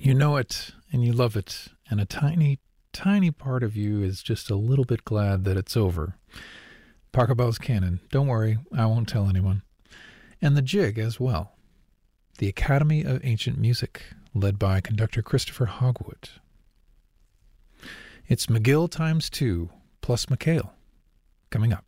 You know it and you love it, and a tiny, tiny part of you is just a little bit glad that it's over. Pachelbel's Canon. Don't worry, I won't tell anyone. And the Jig as well. The Academy of Ancient Music, led by conductor Christopher Hogwood. It's McGill times 2 plus McHale coming up.